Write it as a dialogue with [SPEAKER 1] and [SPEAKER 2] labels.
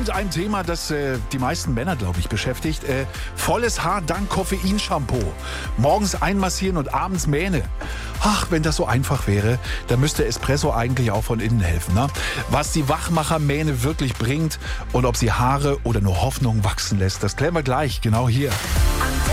[SPEAKER 1] Und ein Thema, das die meisten Männer, glaube ich, beschäftigt. Volles Haar dank Koffeinshampoo. Morgens einmassieren und abends Mähne. Ach, wenn das so einfach wäre, dann müsste Espresso eigentlich auch von innen helfen. Ne? Was die Wachmachermähne wirklich bringt und ob sie Haare oder nur Hoffnung wachsen lässt, das klären wir gleich, genau hier.